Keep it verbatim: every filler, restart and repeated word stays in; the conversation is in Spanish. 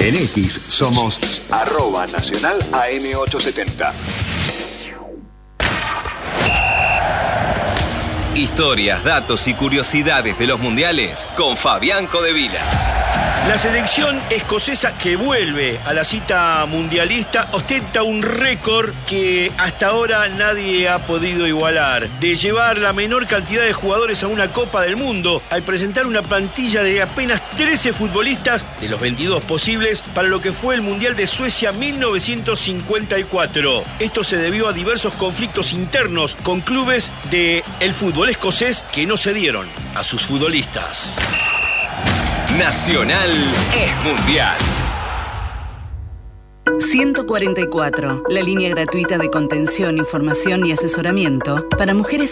En X somos arroba nacional A M ochocientos setenta. Historias, datos y curiosidades de los mundiales con Fabián Codevila. La selección escocesa que vuelve a la cita mundialista ostenta un récord que hasta ahora nadie ha podido igualar, de llevar la menor cantidad de jugadores a una Copa del Mundo al presentar una plantilla de apenas trece futbolistas de los veintidós posibles para lo que fue el Mundial de Suecia mil novecientos cincuenta y cuatro. Esto se debió a diversos conflictos internos con clubes del fútbol escocés que no cedieron a sus futbolistas. Nacional es mundial. ciento cuarenta y cuatro, la línea gratuita de contención, información y asesoramiento para mujeres